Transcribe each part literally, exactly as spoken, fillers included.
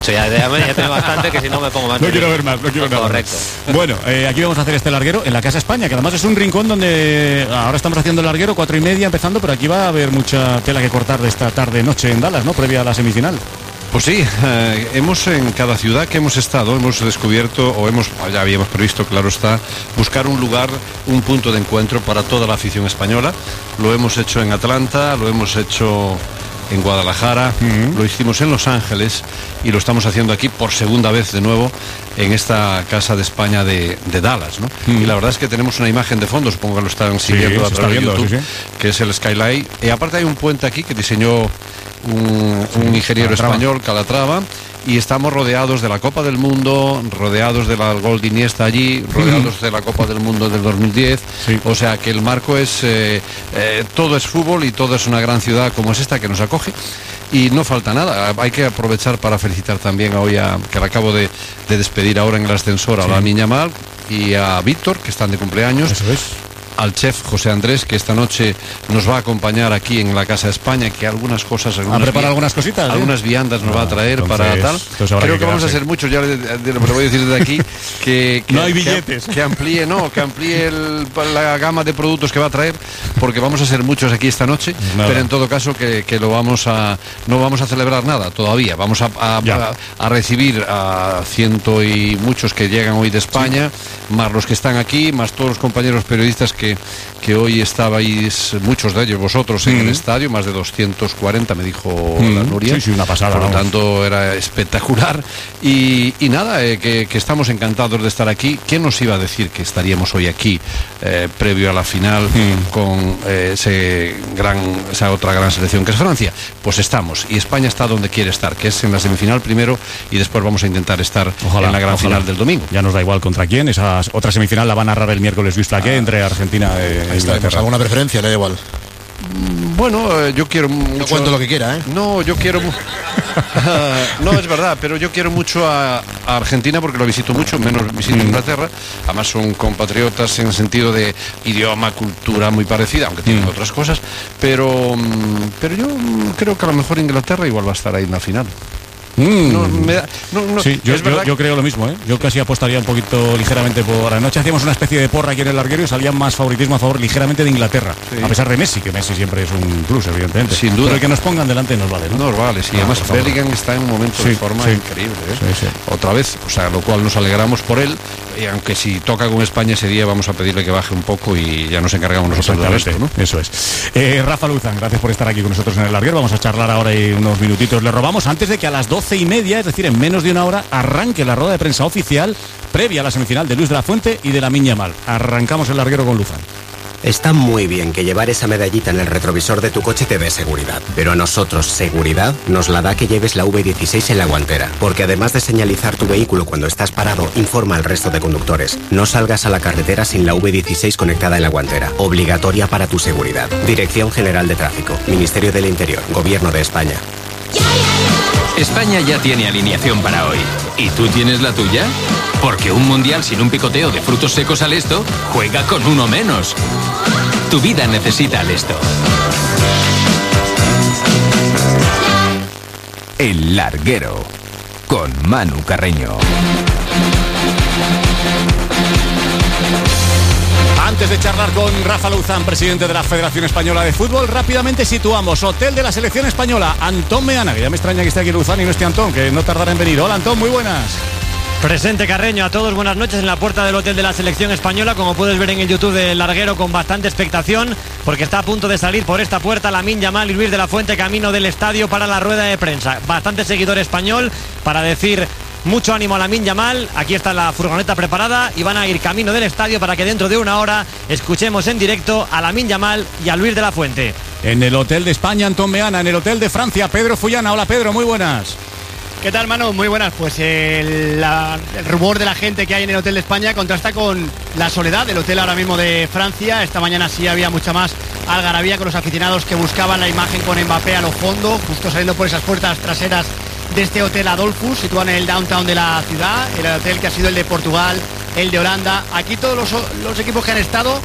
Ya, ya, ya tengo bastante, que si no me pongo más. No quiero ver más, no quiero nada. Correcto. Bueno, eh, aquí vamos a hacer este larguero en la Casa España, que además es un rincón donde ahora estamos haciendo el larguero, cuatro y media empezando, pero aquí va a haber mucha tela que cortar de esta tarde-noche en Dallas, ¿no? Previa a la semifinal. Pues sí, eh, hemos en cada ciudad que hemos estado, hemos descubierto, o hemos, ya habíamos previsto, claro está, buscar un lugar, un punto de encuentro para toda la afición española. Lo hemos hecho en Atlanta, lo hemos hecho en Guadalajara, uh-huh. Lo hicimos en Los Ángeles y lo estamos haciendo aquí por segunda vez de nuevo en esta Casa de España de, de Dallas, ¿no? Uh-huh. Y la verdad es que tenemos una imagen de fondo, supongo que lo están siguiendo sí, a través de YouTube, sí, sí. Que es el Skyline. Y aparte hay un puente aquí que diseñó un, un ingeniero Calatrava. español, Calatrava, y estamos rodeados de la Copa del Mundo, rodeados de la Gol de Iniesta allí, rodeados uh-huh. de la Copa del Mundo del dos mil diez, sí. O sea que el marco es, eh, eh, todo es fútbol y todo es una gran ciudad como es esta que nos acoge. Y no falta nada, hay que aprovechar para felicitar también hoy a, que la acabo de, de despedir ahora en el ascensor, a sí. Lamine Yamal y a Víctor, que están de cumpleaños. Eso es. Al chef José Andrés, que esta noche nos va a acompañar aquí en la Casa de España, que algunas cosas... ¿Ha preparado algunas cositas? ¿eh? Algunas viandas nos no, va a traer entonces, para tal. Creo que, que vamos a hacer muchos, ya le, le voy a decir desde aquí, que, que, no hay billetes. Que, que amplíe, no, que amplíe el, la gama de productos que va a traer, porque vamos a hacer muchos aquí esta noche, nada. Pero en todo caso que, que lo vamos a... No vamos a celebrar nada todavía, vamos a, a, a, a recibir a ciento y muchos que llegan hoy de España, sí. Más los que están aquí, más todos los compañeros periodistas que, que hoy estabais, muchos de ellos vosotros en mm. el estadio, más de doscientos cuarenta me dijo mm. la Nuria. Sí, sí, una pasada. Por lo vamos. tanto era espectacular y, y nada, eh, que, que estamos encantados de estar aquí. ¿Quién nos iba a decir que estaríamos hoy aquí eh, previo a la final mm. con eh, ese gran, esa otra gran selección que es Francia? Pues estamos, y España está donde quiere estar, que es en la semifinal primero, y después vamos a intentar estar ojalá, en la gran ojalá. final del domingo. Ya nos da igual contra quién, esa otra semifinal la va a narrar el miércoles Luis Flaqué ah. entre Argentina e Inglaterra. ¿Alguna preferencia? Le da igual. Bueno, eh, yo quiero mucho... No cuento lo que quiera, ¿eh? No, yo quiero... uh, no, es verdad, pero yo quiero mucho a, a Argentina porque lo visito mucho, menos visito mm. Inglaterra. Además son compatriotas en el sentido de idioma, cultura muy parecida, aunque tienen mm. otras cosas. Pero, pero yo creo que a lo mejor Inglaterra igual va a estar ahí en la final. Mm. No, me da, no, no, sí, yo, yo, yo creo lo mismo, ¿eh? Yo casi apostaría un poquito ligeramente por... Anoche hacíamos una especie de porra aquí en el larguero y salía más favoritismo a favor ligeramente de Inglaterra, sí. A pesar de Messi, que Messi siempre es un plus, evidentemente. Sin duda. Pero el que nos pongan delante nos vale, ¿no? Nos vale, sí. Ah, además Bellingham está en un momento sí, de forma sí. increíble, ¿eh? Sí, sí. Otra vez, o sea, lo cual nos alegramos por él, y aunque si toca con España ese día vamos a pedirle que baje un poco y ya nos encargamos nosotros del resto, ¿no? Eso es. Eh, Rafa Luzán, gracias por estar aquí con nosotros en el larguero. Vamos a charlar ahora y unos minutitos le robamos antes de que a las doce y media, es decir, en menos de una hora, arranque la rueda de prensa oficial previa a la semifinal de Luis de la Fuente y de Lamine Yamal. Arrancamos el larguero con Luzán. Está muy bien que llevar esa medallita en el retrovisor de tu coche te dé seguridad, pero a nosotros seguridad nos la da que lleves la V dieciséis en la guantera, porque además de señalizar tu vehículo cuando estás parado, informa al resto de conductores. No salgas a la carretera sin la V dieciséis conectada en la guantera, obligatoria para tu seguridad. Dirección General de Tráfico, Ministerio del Interior, Gobierno de España. España ya tiene alineación para hoy. ¿Y tú tienes la tuya? Porque un mundial sin un picoteo de frutos secos al esto juega con uno menos. Tu vida necesita al esto. El larguero con Manu Carreño. Antes de charlar con Rafa Luzán, presidente de la Federación Española de Fútbol, rápidamente situamos hotel de la selección española, Antón Meana, que ya me extraña que esté aquí Luzán y no esté Antón, que no tardará en venir. Hola Antón, muy buenas. Presente Carreño, a todos buenas noches en la puerta del hotel de la selección española, como puedes ver en el YouTube del larguero, con bastante expectación, porque está a punto de salir por esta puerta Lamine Yamal y Luis de la Fuente camino del estadio para la rueda de prensa. Bastante seguidor español para decir... Mucho ánimo a Lamine Yamal, aquí está la furgoneta preparada y van a ir camino del estadio para que dentro de una hora escuchemos en directo a Lamine Yamal y a Luis de la Fuente. En el hotel de España, Antón Meana, en el hotel de Francia, Pedro Fullana. Hola Pedro, muy buenas. ¿Qué tal, Manu? Muy buenas. Pues el, la, el rumor de la gente que hay en el hotel de España contrasta con la soledad del hotel ahora mismo de Francia. Esta mañana sí había mucha más algarabía con los aficionados que buscaban la imagen con Mbappé a lo fondo, justo saliendo por esas puertas traseras de este hotel Adolphus, situado en el downtown de la ciudad, el hotel que ha sido el de Portugal, el de Holanda. Aquí todos los, los equipos que han estado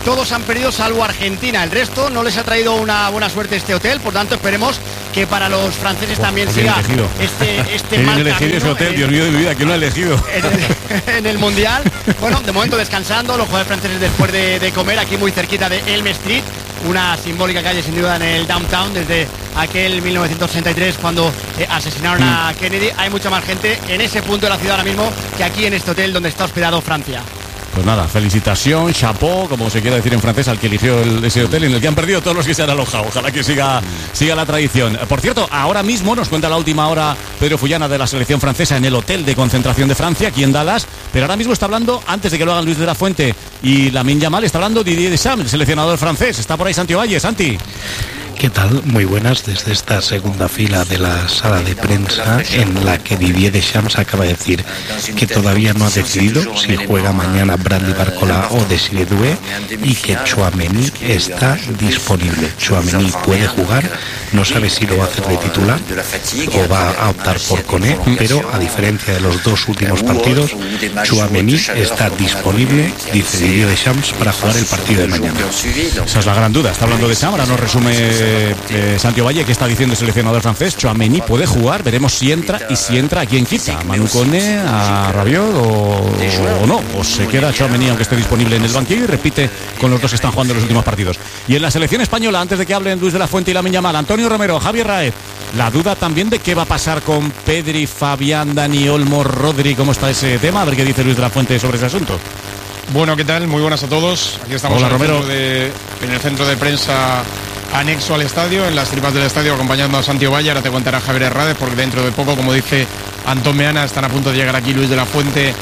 todos han perdido salvo Argentina. El resto no les ha traído una buena suerte este hotel, por tanto esperemos que para los franceses oh, también siga elegido. este, este mal mal elegido ese hotel, en, Dios mío de mi vida, ¿quién lo ha elegido? En el, en el Mundial. Bueno, de momento descansando los jugadores franceses después de, de comer aquí muy cerquita de Elm Street, una simbólica calle sin duda en el downtown desde aquel mil novecientos sesenta y tres cuando eh, asesinaron a Kennedy. Hay mucha más gente en ese punto de la ciudad ahora mismo que aquí en este hotel donde está hospedado Francia. Pues nada, felicitación, chapeau, como se quiera decir en francés, al que eligió el, ese hotel en el que han perdido todos los que se han alojado. Ojalá que siga, siga la tradición. Por cierto, ahora mismo nos cuenta la última hora Pedro Fullana de la selección francesa en el hotel de concentración de Francia, aquí en Dallas. Pero ahora mismo está hablando, antes de que lo hagan Luis de la Fuente y Lamine Yamal, está hablando Didier Deschamps, el seleccionador francés. Está por ahí Santi Ovalle. Santi. ¿Qué tal? Muy buenas desde esta segunda fila de la sala de prensa en la que Didier Deschamps acaba de decir que todavía no ha decidido si juega mañana Bradley Barcola o Desiré Doué y que Tchouaméni está disponible. Tchouaméni puede jugar, no sabe si lo va a hacer de titular o va a optar por Koné, pero a diferencia de los dos últimos partidos, Tchouaméni está disponible, dice Didier Deschamps, para jugar el partido de mañana. Esa es la gran duda. Está hablando de Deschamps, ahora nos resume Eh, eh, Santiago Valle, que está diciendo el seleccionador francés. Tchouaméni puede jugar, veremos si entra y si entra a quién quita, a Manu Koné, a Rabiot o, o no, o se queda Tchouaméni aunque esté disponible en el banquillo y repite con los dos que están jugando en los últimos partidos. Y en la selección española, antes de que hablen Luis de la Fuente y Lamine Yamal, Antonio Romero, Javier Raez, la duda también de qué va a pasar con Pedri, Fabián, Dani Olmo, Rodri, cómo está ese tema, a ver qué dice Luis de la Fuente sobre ese asunto. Bueno, ¿qué tal? Muy buenas a todos. Aquí estamos. Hola, en, el Romero. centro de, en el centro de prensa anexo al estadio, en las tripas del estadio, acompañando a Santi Ovalle. Ahora te contará Javier Herrades, porque dentro de poco, como dice Antón Meana, están a punto de llegar aquí Luis de la Fuente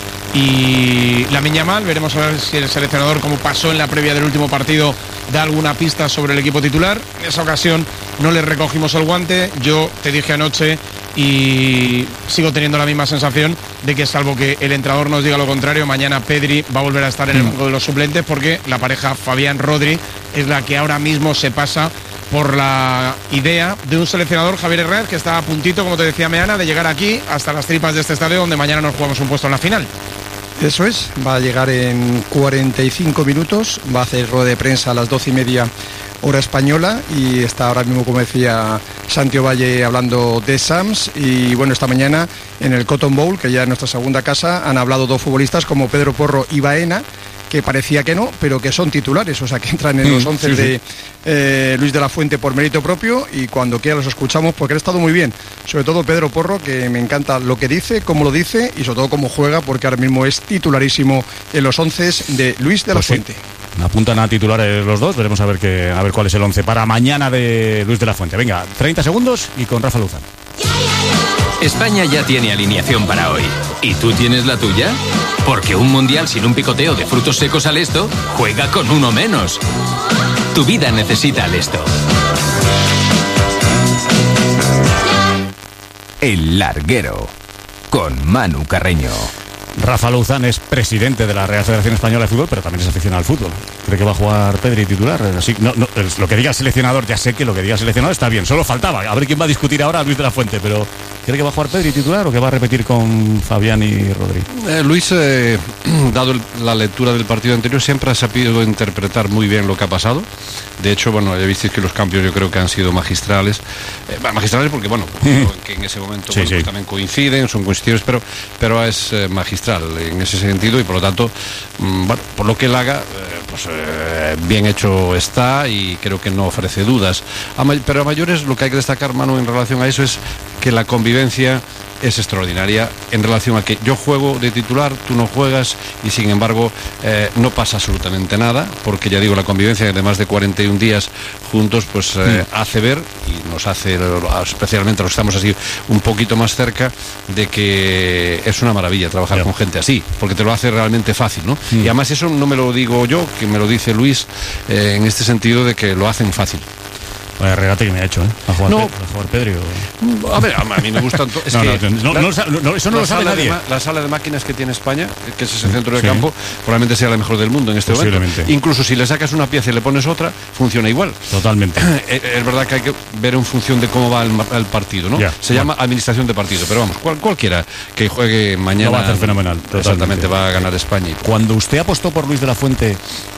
y Lamine Yamal. Veremos a ver si el seleccionador, como pasó en la previa del último partido, da alguna pista sobre el equipo titular. En esa ocasión no le recogimos el guante. Yo te dije anoche y sigo teniendo la misma sensación de que, salvo que el entrenador nos diga lo contrario, mañana Pedri va a volver a estar en el banco de los suplentes, porque la pareja Fabián-Rodri es la que ahora mismo se pasa por la idea de un seleccionador, Javier Herrera, que está a puntito, como te decía Meana, de llegar aquí hasta las tripas de este estadio, donde mañana nos jugamos un puesto en la final. Eso es, va a llegar en cuarenta y cinco minutos, va a hacer rueda de prensa a las doce y media hora española y está ahora mismo, como decía Santi Ovalle, hablando de Sams. Y bueno, esta mañana en el Cotton Bowl, que ya es nuestra segunda casa, han hablado dos futbolistas como Pedro Porro y Baena, que parecía que no, pero que son titulares, o sea que entran en los once sí, sí. de eh, Luis de la Fuente por mérito propio, y cuando quiera los escuchamos porque han estado muy bien, sobre todo Pedro Porro, que me encanta lo que dice, cómo lo dice y sobre todo cómo juega, porque ahora mismo es titularísimo en los once de Luis de la pues Fuente. Sí. Apuntan a titulares los dos, veremos a ver, qué, a ver cuál es el once para mañana de Luis de la Fuente. Venga, treinta segundos y con Rafa Luzán. España ya tiene alineación para hoy. ¿Y tú tienes la tuya? Porque un mundial sin un picoteo de frutos secos al esto juega con uno menos. Tu vida necesita al esto. El Larguero, con Manu Carreño. Rafa Luzán es presidente de la Real Federación Española de Fútbol, pero también es aficionado al fútbol. ¿Cree que va a jugar Pedri titular? Así, no, no, lo que diga el seleccionador, ya sé que lo que diga el seleccionador está bien, solo faltaba. A ver quién va a discutir ahora, Luis de la Fuente, pero ¿cree que va a jugar Pedri titular o que va a repetir con Fabián y Rodri? Eh, Luis, eh, dado el, la lectura del partido anterior, siempre ha sabido interpretar muy bien lo que ha pasado. De hecho, bueno, ya visteis que los cambios yo creo que han sido magistrales. Eh, magistrales porque, bueno, que en ese momento sí, bueno, sí. Pues también coinciden, son cuestiones, pero, pero es eh, magistral en ese sentido, y por lo tanto, mmm, bueno, por lo que él haga, eh, pues eh, bien hecho está, y creo que no ofrece dudas. A pero a mayores, lo que hay que destacar, Manu, en relación a eso es que la convivencia es extraordinaria en relación a que yo juego de titular, tú no juegas, y sin embargo eh, no pasa absolutamente nada, porque ya digo, la convivencia de más de cuarenta y un días juntos pues eh, mm. hace ver, y nos hace, especialmente los que estamos así un poquito más cerca, de que es una maravilla trabajar yeah. con gente así, porque te lo hace realmente fácil, ¿no? Mm. Y además eso no me lo digo yo, que me lo dice Luis, eh, en este sentido de que lo hacen fácil. Vaya regate que me ha hecho, ¿eh? A jugar, no, Pe a jugar Pedri. O... A ver, a mí me gustan todos. no, no, no, no, no, eso no lo sabe nadie. La sala de máquinas que tiene España, que es ese centro de sí. campo, probablemente sea la mejor del mundo en este momento. Incluso si le sacas una pieza y le pones otra, funciona igual. Totalmente. Es verdad que hay que ver en función de cómo va el, el partido, ¿no? Ya, Se ya. llama administración de partido, pero vamos, cual, cualquiera que juegue mañana lo va a hacer fenomenal. Exactamente, va a ganar España. Cuando usted apostó por Luis de la Fuente,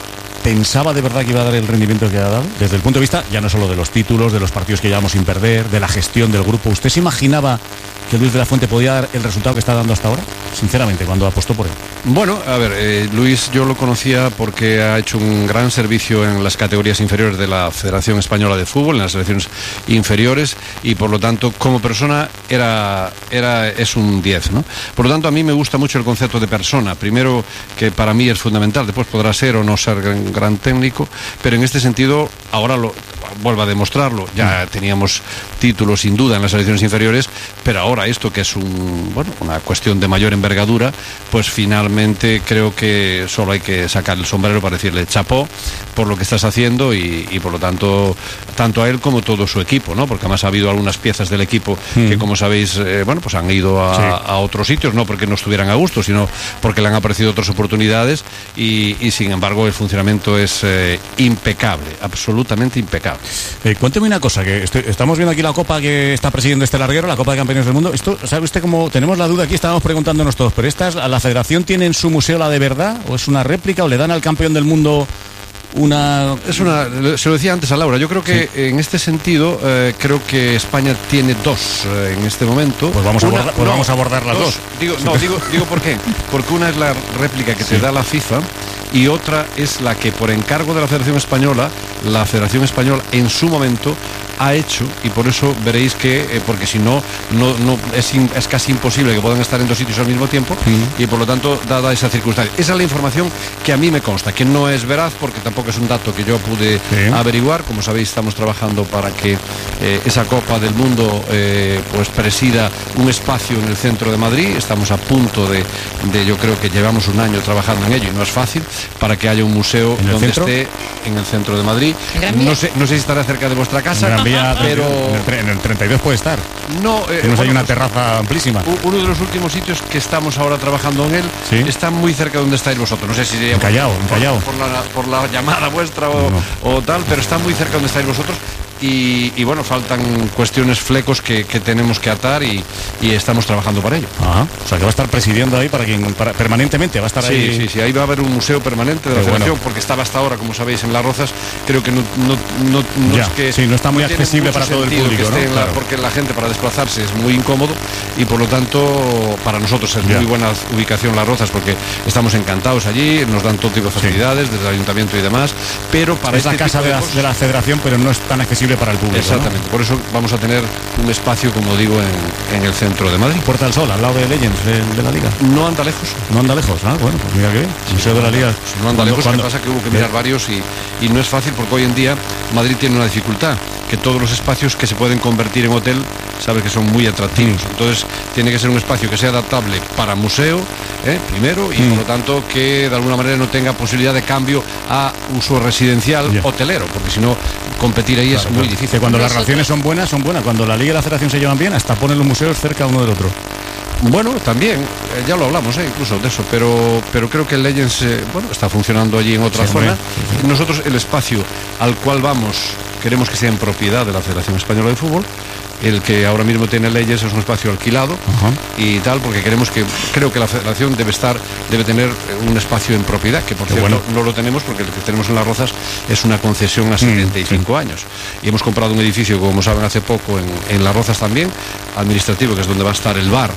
pensaba de verdad que iba a dar el rendimiento que ha dado? Desde el punto de vista, ya no solo de los títulos, de los partidos que llevamos sin perder, de la gestión del grupo. ¿Usted se imaginaba que Luis de la Fuente podía dar el resultado que está dando hasta ahora? Sinceramente, cuando apostó por él. Bueno, a ver, eh, Luis yo lo conocía porque ha hecho un gran servicio en las categorías inferiores de la Federación Española de Fútbol, en las selecciones inferiores, y por lo tanto, como persona, era, era, es un diez, ¿no? Por lo tanto, a mí me gusta mucho el concepto de persona. Primero, que para mí es fundamental, después podrá ser o no ser gran, gran técnico, pero en este sentido, ahora lo vuelvo a demostrarlo. Ya teníamos títulos sin duda en las selecciones inferiores, pero ahora esto que es un, bueno, una cuestión de mayor envergadura, pues finalmente creo que solo hay que sacar el sombrero para decirle chapó por lo que estás haciendo y, y por lo tanto, tanto a él como todo su equipo, ¿no? Porque además ha habido algunas piezas del equipo mm. que, como sabéis, eh, bueno, pues han ido a, sí. a otros sitios, no porque no estuvieran a gusto, sino porque le han aparecido otras oportunidades y, y sin embargo el funcionamiento es eh, impecable, absolutamente impecable. Eh, cuénteme una cosa, que estoy, estamos viendo aquí la copa que está presidiendo este larguero, la Copa de Campeones del Mundo. Esto, ¿sabe usted cómo? Tenemos la duda aquí, estábamos preguntándonos todos, pero esta, ¿la Federación tiene en su museo la de verdad? ¿O es una réplica? ¿O le dan al campeón del mundo una...? Es una, se lo decía antes a Laura, yo creo que sí. en este sentido, eh, creo que España tiene dos eh, en este momento. Pues vamos, una, a, abordar, pues no, vamos a abordar las dos. dos. Digo, no, digo, digo por qué. Porque una es la réplica que sí. te da la FIFA y otra es la que por encargo de la Federación Española, la Federación Española en su momento ha hecho, y por eso veréis que, eh, porque si no, no, no es, in, es casi imposible que puedan estar en dos sitios al mismo tiempo, mm. y por lo tanto, dada esa circunstancia. Esa es la información que a mí me consta, que no es veraz, porque tampoco es un dato que yo pude sí. averiguar. Como sabéis, estamos trabajando para que eh, esa Copa del Mundo eh, pues presida un espacio en el centro de Madrid. Estamos a punto de, de, yo creo que llevamos un año trabajando en ello, y no es fácil, para que haya un museo donde centro? esté en el centro de Madrid. No sé, no sé si estará cerca de vuestra casa. Vía, pero en el, en el treinta y dos puede estar. No, eh, tenemos bueno, ahí una pues, terraza amplísima. Uno de los últimos sitios que estamos ahora trabajando en él ¿sí? está muy cerca de donde estáis vosotros. No sé si sería en Callao, en Callao. Por, por, la, por la llamada vuestra o, no. o tal, pero está muy cerca de donde estáis vosotros. Y, y bueno, faltan cuestiones, flecos que, que tenemos que atar y, y estamos trabajando para ello. Ajá. O sea que va a estar presidiendo ahí para quien para, permanentemente va a estar sí, ahí. Sí, sí, sí, ahí va a haber un museo permanente de la Federación, bueno. porque estaba hasta ahora, como sabéis, en Las Rozas. Creo que no, no, no, no ya, es que sí, no está muy no accesible para todo el público, ¿no? La, claro. porque la gente para desplazarse es muy incómodo y por lo tanto para nosotros es ya. muy buena ubicación Las Rozas, porque estamos encantados allí, nos dan todo tipo de facilidades sí. desde el ayuntamiento y demás, pero para es este la casa de, de, la, de la Federación, pero no es tan accesible para el público. Exactamente. ¿no? Por eso vamos a tener un espacio, como digo, en, en el centro de Madrid. Puerta del Sol, al lado de Legends, de, de la Liga. No anda lejos. No anda lejos, ah, bueno, pues mira que bien. Sí, Museo no, de la Liga. Pues no anda lejos, lo que pasa es que hubo que mirar varios y, y no es fácil, porque hoy en día Madrid tiene una dificultad, que todos los espacios que se pueden convertir en hotel, sabes que son muy atractivos. Mm. Entonces tiene que ser un espacio que sea adaptable para museo, ¿eh? primero, y mm. por lo tanto que de alguna manera no tenga posibilidad de cambio a uso residencial yeah. hotelero, porque si no, competir ahí claro, es muy claro. difícil. Que cuando las relaciones son buenas, son buenas. Cuando la Liga y la Federación se llevan bien, hasta ponen los museos cerca uno del otro. Bueno, también, eh, ya lo hablamos, eh, incluso de eso, pero, pero creo que el Legends eh, bueno, está funcionando allí en otra sí, zona. Sí, sí. Nosotros el espacio al cual vamos queremos que sea en propiedad de la Federación Española de Fútbol. El que ahora mismo tiene Leyes es un espacio alquilado uh-huh. y tal, porque queremos que, creo que la Federación debe estar, debe tener un espacio en propiedad, que por Qué cierto bueno. no lo tenemos, porque el que tenemos en Las Rozas es una concesión a setenta y cinco mm, sí. años. Y hemos comprado un edificio, como saben, hace poco en, en Las Rozas también, administrativo, que es donde va a estar el bar.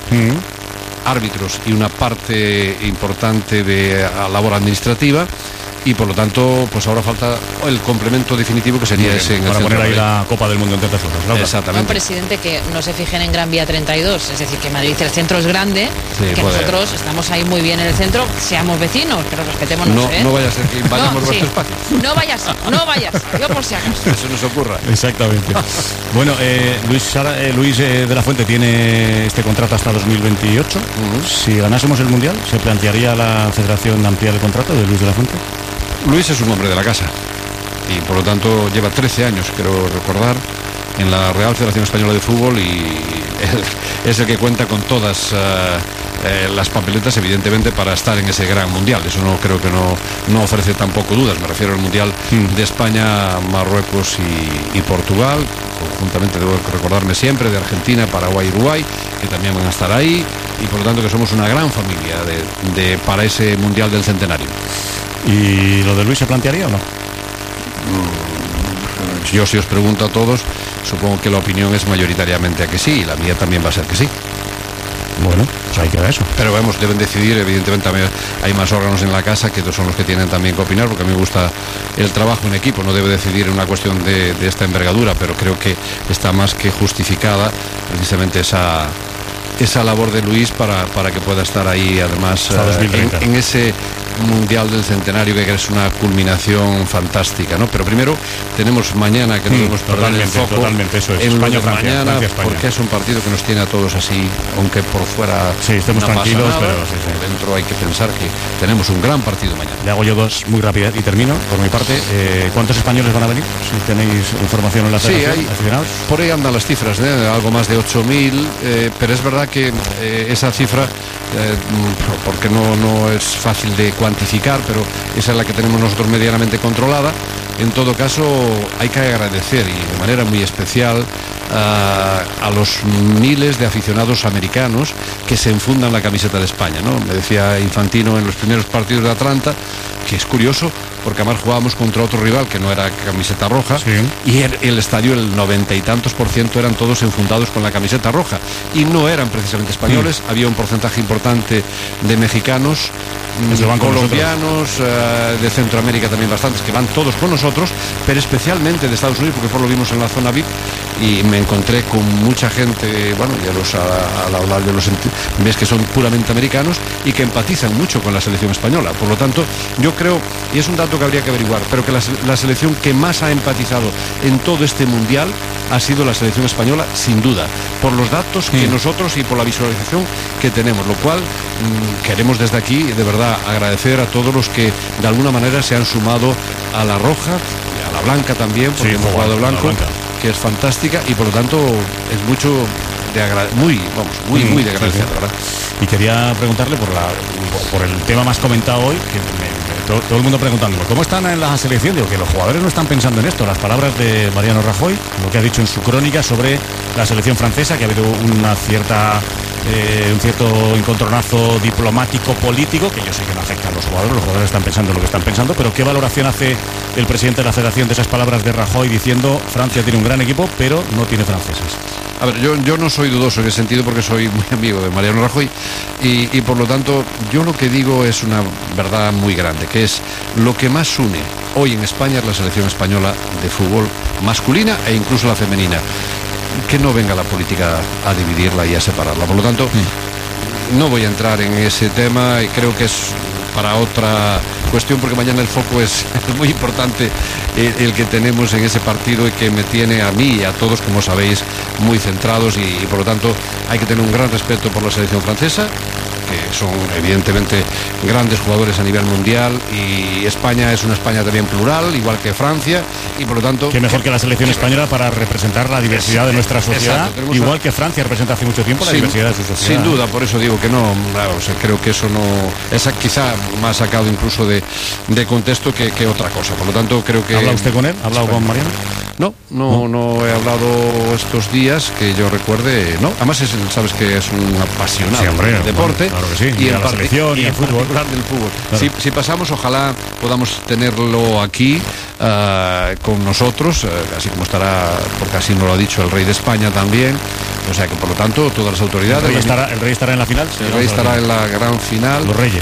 Mm. árbitros y una parte importante de labor administrativa, y por lo tanto pues ahora falta el complemento definitivo, que sería bien, ese en el para poner ahí la Copa del Mundo entre otras cosas, ¿no? Exactamente. No, presidente, que no se fijen en Gran Vía treinta y dos, es decir, que Madrid el centro es grande, sí, que puede. Nosotros estamos ahí muy bien en el centro, seamos vecinos, pero respetémonos. No, ¿eh? no vaya a ser que invadamos no, vuestro sí. espacio. No vayas, no vayas, yo por si acaso. Eso nos ocurra. Exactamente. Bueno, eh, Luis, Sara, eh, Luis eh, de la Fuente tiene este contrato hasta dos mil veintiocho. Uh-huh. Si ganásemos el Mundial, ¿se plantearía la Federación ampliar el contrato de Luis de la Fuente? Luis es un hombre de la casa y por lo tanto lleva trece años, quiero recordar, en la Real Federación Española de Fútbol, y él es el que cuenta con todas uh, eh, las papeletas, evidentemente, para estar en ese gran Mundial. Eso no creo que no, no ofrece tampoco dudas. Me refiero al Mundial mm. de España, Marruecos y, y Portugal, conjuntamente, debo recordarme siempre, de Argentina, Paraguay y Uruguay, que también van a estar ahí, y por lo tanto que somos una gran familia de, de, para ese Mundial del Centenario. ¿Y lo de Luis se plantearía o no? Yo, si os pregunto a todos, supongo que la opinión es mayoritariamente a que sí, y la mía también va a ser que sí. Bueno, pues ahí queda eso. Pero vamos, deben decidir, evidentemente también hay más órganos en la casa que son los que tienen también que opinar, porque a mí me gusta el trabajo en equipo, no debe decidir en una cuestión de, de esta envergadura, pero creo que está más que justificada precisamente esa, esa labor de Luis para, para que pueda estar ahí, además, eh, en, en ese Mundial del Centenario, que es una culminación fantástica, ¿no? Pero primero tenemos mañana, que no debemos mm, perder el foco totalmente, eso es. en España, lo de Francia, mañana, Francia, España. Porque es un partido que nos tiene a todos así, aunque por fuera sí, estemos no tranquilos, pasa nada, pero sí, sí. dentro hay que pensar que tenemos un gran partido mañana. Le hago yo dos muy rápidas y termino por mi parte. Eh, ¿Cuántos españoles van a venir? Si tenéis información en la federación, sí, hay, por ahí andan las cifras, ¿eh? Algo más de ocho mil, eh, pero es verdad que eh, esa cifra, eh, porque no, no es fácil de cuantificar, pero esa es la que tenemos nosotros medianamente controlada. En todo caso, hay que agradecer, y de manera muy especial, a, a los miles de aficionados americanos que se enfundan la camiseta de España, ¿no? Me decía Infantino en los primeros partidos de Atlanta, que es curioso, porque además jugábamos contra otro rival que no era camiseta roja, sí. Y el, el estadio, el noventa y tantos por ciento eran todos enfundados con la camiseta roja, y no eran precisamente españoles, sí. Había un porcentaje importante de mexicanos, colombianos, uh, de Centroamérica también bastantes, que van todos con nosotros, pero especialmente de Estados Unidos, porque por lo vimos en la zona V I P, y me encontré con mucha gente, bueno, ya los al hablar de los ves que son puramente americanos y que empatizan mucho con la selección española. Por lo tanto, yo creo, y es un dato que habría que averiguar, pero que la, la selección que más ha empatizado en todo este mundial ha sido la selección española, sin duda, por los datos sí. que nosotros y por la visualización que tenemos, lo cual mmm, queremos desde aquí, de verdad, agradecer a todos los que de alguna manera se han sumado a la roja, a la blanca también, porque sí, hemos jugado blanco, que es fantástica, y por lo tanto es mucho de agradecer, muy, vamos, muy, muy de agradecer, sí, sí. ¿verdad? Y quería preguntarle por la por el tema más comentado hoy, que me, todo, todo el mundo preguntándolo, ¿cómo están en la selección? Digo, que los jugadores no están pensando en esto. Las palabras de Mariano Rajoy, lo que ha dicho en su crónica sobre la selección francesa, que ha habido una cierta eh, un cierto encontronazo diplomático político, que yo sé que no afecta a los jugadores, los jugadores están pensando lo que están pensando, pero ¿qué valoración hace el presidente de la federación de esas palabras de Rajoy diciendo Francia tiene un gran equipo, pero no tiene franceses? A ver, yo, yo no soy dudoso en ese sentido, porque soy muy amigo de Mariano Rajoy, y, y por lo tanto yo lo que digo es una verdad muy grande, que es lo que más une hoy en España es la selección española de fútbol masculina e incluso la femenina. Que no venga la política a dividirla y a separarla. Por lo tanto, mm. no voy a entrar en ese tema, y creo que es para otra cuestión, porque mañana el foco es muy importante, el, el que tenemos en ese partido, y que me tiene a mí y a todos, como sabéis, muy centrados, y, y por lo tanto hay que tener un gran respeto por la selección francesa, que son evidentemente grandes jugadores a nivel mundial, y España es una España también plural, igual que Francia, y por lo tanto... Qué mejor que la selección española para representar la diversidad es, de nuestra sociedad, exacto, igual una... que Francia representa hace mucho tiempo la sin, diversidad de su sociedad. Sin duda, por eso digo que no, no o sea, creo que eso no... Es quizá más sacado incluso de, de contexto que, que otra cosa, por lo tanto creo que... ¿Habla usted con él? ¿Ha hablado con Mariano? No, no, no, no he hablado estos días que yo recuerde, no. Además, es, sabes que es un apasionado sí, hombre, del deporte, bueno, claro que sí. y, y en la selección y, y el fútbol, del fútbol. Claro. Si, si pasamos, ojalá podamos tenerlo aquí uh, con nosotros, uh, así como estará, porque así nos lo ha dicho el rey de España también. O sea que por lo tanto todas las autoridades. ¿El rey estará, el rey estará en la final? El rey estará en la gran final. Los reyes.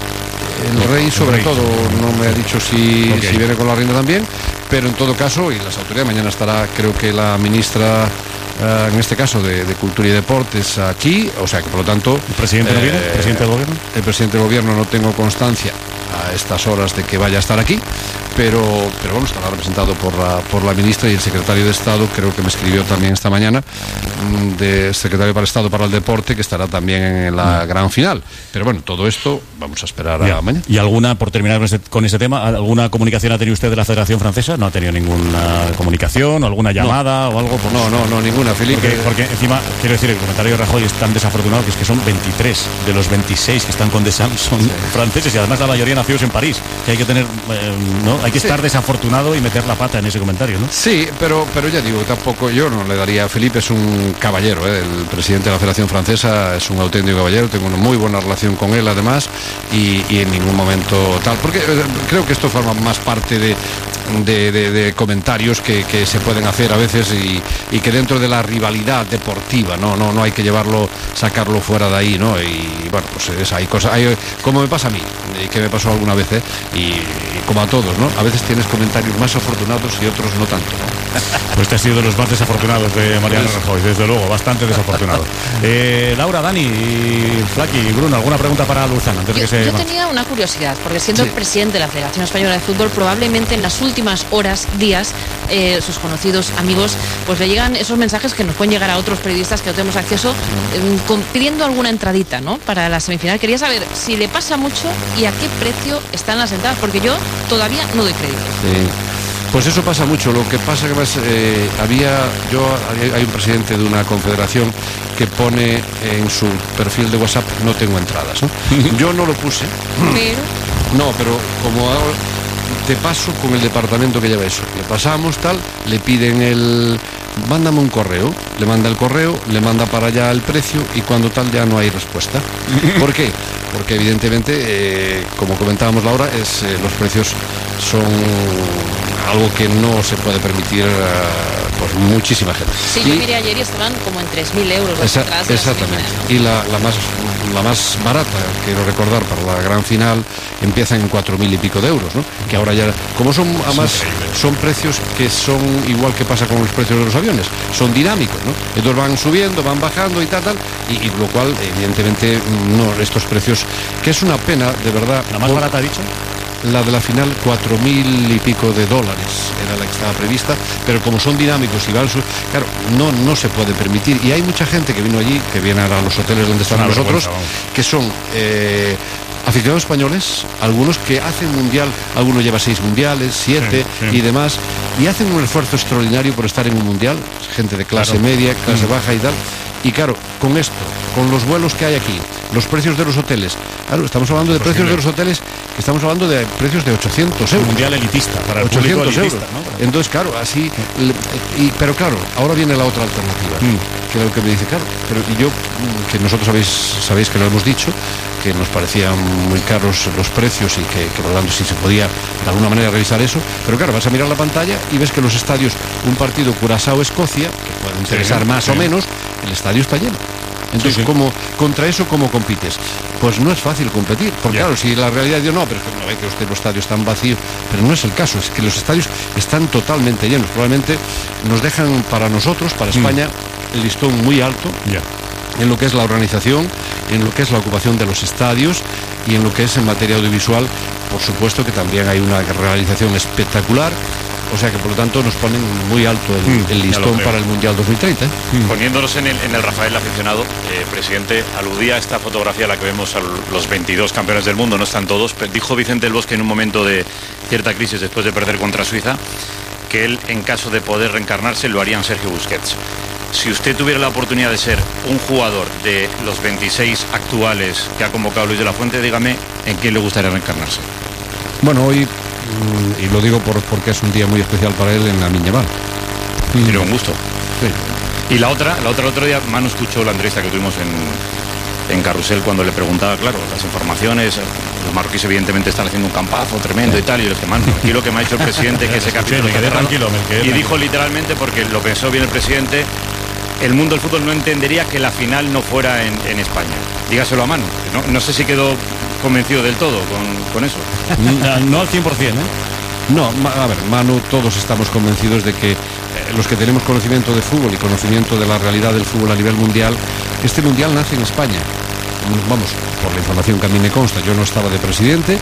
El rey sobre todo, no me ha dicho si, okay. si viene con la reina también, pero en todo caso, y las autoridades, mañana estará creo que la ministra, uh, en este caso de, de Cultura y Deportes, aquí, o sea que por lo tanto... ¿El presidente eh, no viene? ¿El presidente del gobierno? El presidente del gobierno no tengo constancia a estas horas de que vaya a estar aquí, pero, pero bueno, estará representado por la, por la ministra, y el secretario de Estado, creo que me escribió también esta mañana, de secretario para el Estado para el Deporte, que estará también en la gran final. Pero bueno, todo esto vamos a esperar a mañana. ¿Y alguna, por terminar con ese, con ese tema, alguna comunicación ha tenido usted de la Federación Francesa? ¿No ha tenido ninguna comunicación o alguna llamada no. o algo? Por no, no, no, ninguna. ninguna, Felipe. Porque, porque encima, quiero decir, el comentario de Rajoy es tan desafortunado que es que son veintitrés de los veintiséis que están con Deschamps son sí. franceses y además la mayoría nacidos en París. Que hay que tener, eh, ¿no? Hay que sí. estar desafortunado y meter la pata en ese comentario, ¿no? Sí, pero, pero ya digo, tampoco yo no le daría. Felipe es un caballero, ¿eh? El presidente de la Federación Francesa es un auténtico caballero. Tengo una muy buena relación con él, además, y, y en ningún momento tal. Porque eh, creo que esto forma más parte de. De, de, de comentarios que, que se pueden hacer a veces y, y que dentro de la rivalidad deportiva no no no hay que llevarlo, sacarlo fuera de ahí, ¿no? Y bueno, pues es, hay cosas, hay, como me pasa a mí y que me pasó alguna vez, ¿eh? y, y como a todos, ¿no? A veces tienes comentarios más afortunados y otros no tanto, ¿no? Pues este ha sido de los más desafortunados de Mariano Rajoy, desde luego, bastante desafortunado. eh, Laura, Dani, Flaki y Bruno, ¿alguna pregunta para Luzán antes de yo, que se yo tenía una curiosidad, porque siendo sí. el presidente de la Federación Española de Fútbol, probablemente en las últimas últimas horas, días, eh, sus conocidos amigos, pues le llegan esos mensajes que nos pueden llegar a otros periodistas que no tenemos acceso, eh, con, pidiendo alguna entradita, ¿no? Para la semifinal. Quería saber si le pasa mucho y a qué precio están las entradas, porque yo todavía no doy crédito. Sí. Pues eso pasa mucho. Lo que pasa que más, eh, había, yo hay un presidente de una confederación que pone en su perfil de WhatsApp no tengo entradas, ¿no? Yo no lo puse. Pero no, pero como hago, te paso con el departamento que lleva eso. Le pasamos tal, le piden el... Mándame un correo, le manda el correo, le manda para allá el precio y cuando tal ya no hay respuesta. ¿Por qué? Porque evidentemente, eh, como comentábamos Laura, es, eh, los precios son algo que no se puede permitir uh, por muchísima gente. Sí, yo miré ayer y estaban como en tres mil euros las esa, entradas de exactamente. La y la, la, más, la más barata, quiero recordar, para la gran final, empieza en cuatro mil y pico de euros, ¿no? Que ahora ya, como son, además, son precios que son igual que pasa con los precios de los aviones, son dinámicos, ¿no? Entonces van subiendo, van bajando y tal, tal, y, y lo cual, evidentemente, no, estos precios, que es una pena, de verdad. ¿La más por, barata ha dicho? La de la final, cuatro mil y pico de dólares era la que estaba prevista, pero como son dinámicos y van su... claro, no, no se puede permitir. Y hay mucha gente que vino allí, que viene a los hoteles donde están nosotros, que son eh, aficionados españoles, algunos que hacen mundial, algunos lleva seis mundiales, siete sí, sí. y demás, y hacen un esfuerzo extraordinario por estar en un mundial, gente de clase claro. media, clase mm. baja y tal. Y claro, con esto, con los vuelos que hay aquí, los precios de los hoteles, claro, estamos hablando de Posible. precios de los hoteles, estamos hablando de precios de ochocientos euros. Mundial elitista, para el ochocientos elitista, euros. ¿no? Entonces, claro, así, y, pero claro, ahora viene la otra alternativa, mm. que es lo que me dice, claro, pero y yo, que nosotros sabéis, sabéis que lo hemos dicho, que nos parecían muy caros los precios y que, que por lo tanto sí se podía de alguna manera revisar eso, pero claro, vas a mirar la pantalla y ves que los estadios, un partido Curazao-Escocia, que puede interesar sí, más sí. o menos, el estadio está lleno. Entonces, sí, sí. ¿cómo, contra eso cómo compites? Pues no es fácil competir, porque yeah. claro, si la realidad dice, no, pero es que no ve que usted los estadios están vacíos, pero no es el caso, es que los estadios están totalmente llenos. Probablemente nos dejan para nosotros, para España, mm. el listón muy alto. Yeah. en lo que es la organización, en lo que es la ocupación de los estadios y en lo que es en materia audiovisual, por supuesto que también hay una realización espectacular. O sea que por lo tanto nos ponen muy alto el, mm, el listón para el Mundial dos mil treinta. Mm. Poniéndonos en el, en el Rafael aficionado, eh, presidente, aludía a esta fotografía a la que vemos a los veintidós campeones del mundo, no están todos, pero dijo Vicente del Bosque en un momento de cierta crisis después de perder contra Suiza, que él en caso de poder reencarnarse lo haría en Sergio Busquets. Si usted tuviera la oportunidad de ser un jugador de los veintiséis actuales que ha convocado Luis de la Fuente, dígame en quién le gustaría reencarnarse. Bueno, hoy, y lo digo por, porque es un día muy especial para él, en Lamine Yamal. Tiene un gusto. Sí. Y la otra, la otra, el otro día, Manu escuchó la entrevista que tuvimos en, en Carrusel cuando le preguntaba, claro, las informaciones, los marroquíes evidentemente están haciendo un campazo tremendo y tal, y los que Manu, aquí lo que me ha dicho el presidente que ese capítulo me quedé tranquilo, me quedé y tranquilo. Dijo literalmente, porque lo pensó bien el presidente, el mundo del fútbol no entendería que la final no fuera en, en España. Dígaselo a Manu. No, no sé si quedó convencido del todo con, con eso. No al cien por cien, ¿eh? No, a ver, Manu, todos estamos convencidos de que eh, los que tenemos conocimiento de fútbol y conocimiento de la realidad del fútbol a nivel mundial, este mundial nace en España. Vamos, por la información que a mí me consta, yo no estaba de presidente,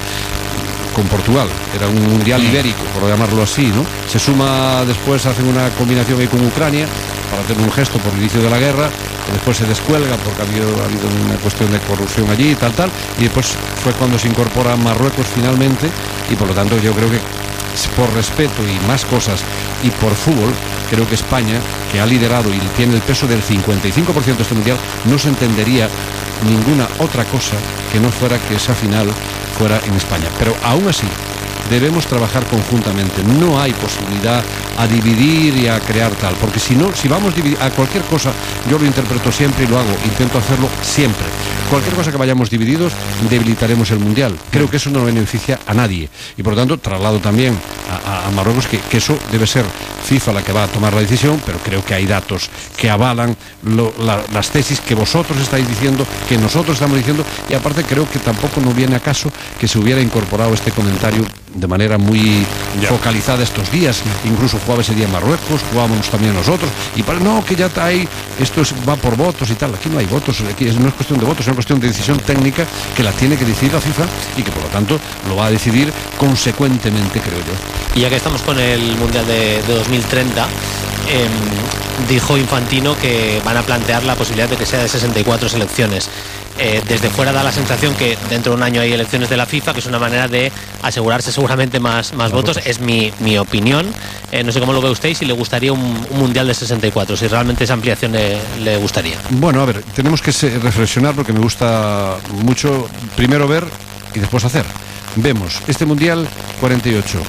con Portugal, era un mundial ibérico, por llamarlo así, ¿no? Se suma después, hacen una combinación ahí con Ucrania para hacer un gesto por el inicio de la guerra, que después se descuelga porque ha habido, ha habido una cuestión de corrupción allí y tal, tal, y después fue cuando se incorpora Marruecos finalmente, y por lo tanto yo creo que por respeto y más cosas y por fútbol, creo que España, que ha liderado y tiene el peso del cincuenta y cinco por ciento de este mundial, no se entendería ninguna otra cosa que no fuera que esa final fuera en España. Pero aún así, debemos trabajar conjuntamente. No hay posibilidad a dividir y a crear tal, porque si no, si vamos a cualquier cosa, yo lo interpreto siempre y lo hago, intento hacerlo siempre. Cualquier cosa que vayamos divididos, debilitaremos el mundial. Creo que eso no beneficia a nadie. Y por lo tanto, traslado también a, a, a Marruecos que, que eso debe ser FIFA la que va a tomar la decisión, pero creo que hay datos que avalan lo, la, las tesis que vosotros estáis diciendo, que nosotros estamos diciendo, y aparte creo que tampoco no viene a caso que se hubiera incorporado este comentario de manera muy ya. focalizada estos días. Incluso jugaba ese día en Marruecos, jugábamos también nosotros, y para, no, que ya está ahí, esto es, va por votos y tal. Aquí no hay votos, aquí no es cuestión de votos, es una cuestión de decisión técnica que la tiene que decidir la FIFA y que por lo tanto lo va a decidir consecuentemente, creo yo. Y ya que estamos con el Mundial de, de dos mil treinta, eh, dijo Infantino que van a plantear la posibilidad de que sea de sesenta y cuatro selecciones. Eh, desde fuera da la sensación que dentro de un año hay elecciones de la FIFA, que es una manera de asegurarse seguramente más, más votos. votos. Es mi, mi opinión. Eh, no sé cómo lo ve usted y si le gustaría un, un mundial de sesenta y cuatro, si realmente esa ampliación le, le gustaría. Bueno, a ver, tenemos que reflexionar porque me gusta mucho primero ver y después hacer. Vemos este mundial cuarenta y ocho.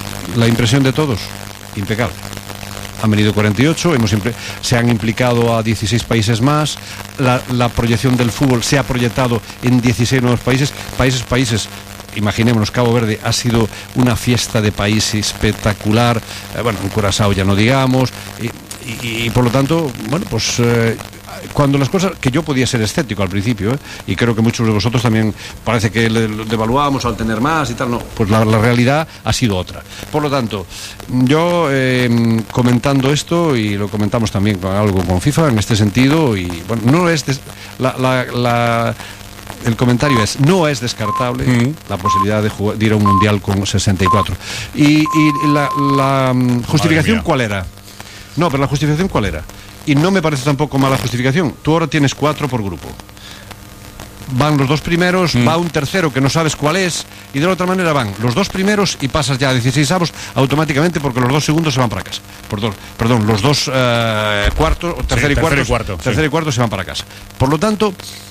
La impresión de todos, impecable. Han venido cuarenta y ocho, hemos siempre, se han implicado a dieciséis países más, la, la proyección del fútbol se ha proyectado en dieciséis nuevos países, países, países, imaginémonos, Cabo Verde ha sido una fiesta de país espectacular, eh, bueno, en Curazao ya no digamos, y, y, y por lo tanto, bueno, pues... Eh, cuando las cosas, que yo podía ser escéptico al principio, ¿eh? Y creo que muchos de vosotros también parece que le, le devaluamos al tener más y tal, no, pues la, la realidad ha sido otra. Por lo tanto, yo eh, comentando esto, y lo comentamos también con algo con FIFA en este sentido, y bueno, no es des, la, la, la el comentario es, no es descartable mm. la posibilidad de, jugar, de ir a un mundial con sesenta y cuatro. Y, y la, la justificación, ¿cuál era? No, pero la justificación, ¿cuál era? Y no me parece tampoco mala justificación. Tú ahora tienes cuatro por grupo. Van los dos primeros, mm. va un tercero que no sabes cuál es, y de la otra manera van los dos primeros y pasas ya a dieciséis avos automáticamente porque los dos segundos se van para casa. Por dos, perdón, los dos eh, cuartos, tercero, sí, y, cuartos, y cuarto, tercero sí. y cuarto se van para casa. Por lo tanto,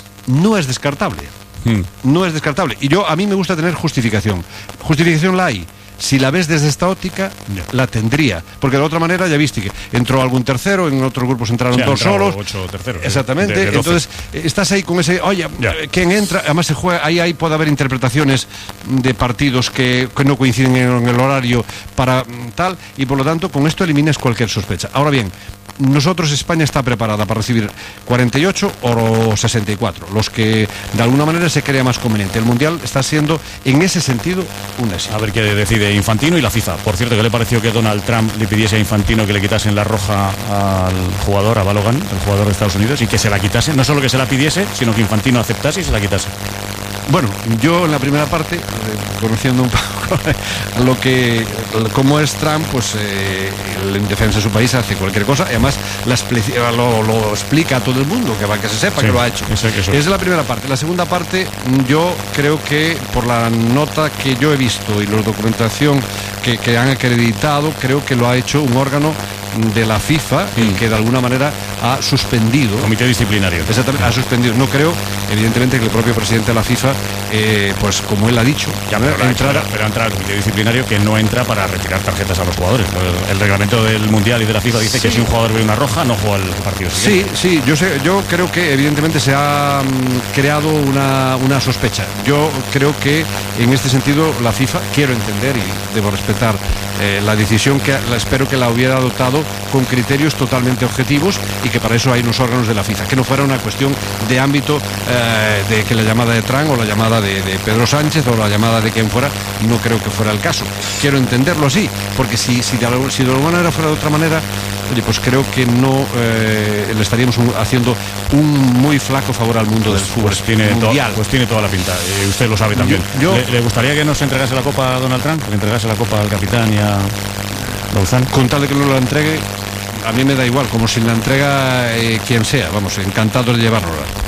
no es descartable. Mm. No es descartable. Y yo, a mí me gusta tener justificación. Justificación la hay. Si la ves desde esta óptica, yeah. la tendría. Porque de otra manera ya viste que entró algún tercero, en otros grupos entraron sí, dos solos. Ocho terceros. Exactamente. De, de entonces, estás ahí con ese, oye, yeah. ¿quién entra? Además se juega, ahí, ahí puede haber interpretaciones de partidos que, que no coinciden en, en el horario para tal, y por lo tanto, con esto eliminas cualquier sospecha. Ahora bien, nosotros, España está preparada para recibir cuarenta y ocho o sesenta y cuatro, los que de alguna manera se crea más conveniente. El Mundial está siendo, en ese sentido, un éxito. A ver qué decide Infantino y la FIFA. Por cierto, ¿qué le pareció que Donald Trump le pidiese a Infantino que le quitasen la roja al jugador, a Balogan, el jugador de Estados Unidos, y que se la quitase? No solo que se la pidiese, sino que Infantino aceptase y se la quitase. Bueno, yo en la primera parte, eh, conociendo un poco lo que, cómo es Trump, pues eh, en defensa de su país hace cualquier cosa, y además la, lo, lo explica a todo el mundo, que, que se sepa sí, que lo ha hecho. Eso, eso. Es la primera parte. La segunda parte, yo creo que por la nota que yo he visto y la documentación que, que han acreditado, creo que lo ha hecho un órgano de la FIFA, mm. el que de alguna manera ha suspendido. Comité disciplinario. Exactamente, ha suspendido. No creo, evidentemente, que el propio presidente de la FIFA, eh, pues como él ha dicho, ya pero, entrara, pero, pero entra al comité disciplinario, que no entra para retirar tarjetas a los jugadores. El, el reglamento del Mundial y de la FIFA dice sí. que si un jugador ve una roja, no juega el partido. Sí, sí, yo sé, yo creo que evidentemente se ha um, creado una, una sospecha. Yo creo que en este sentido la FIFA, quiero entender y debo respetar eh, la decisión que la, espero que la hubiera adoptado con criterios totalmente objetivos, y que para eso hay unos órganos de la FIFA, que no fuera una cuestión de ámbito eh, de que la llamada de Trump o la llamada de, de Pedro Sánchez o la llamada de quien fuera. No creo que fuera el caso. Quiero entenderlo así, porque si, si, de, si de alguna manera fuera de otra manera, oye, pues creo que no eh, le estaríamos un, haciendo un muy flaco favor al mundo pues, del fútbol pues tiene mundial. To, pues tiene toda la pinta, y usted lo sabe también. Yo, yo, ¿Le, ¿Le gustaría que nos entregase la copa a Donald Trump? ¿Que le entregase la copa al capitán y a Lauzán? Con tal de que no la entregue, a mí me da igual, como si la entrega eh, quien sea, vamos, encantado de llevarlo.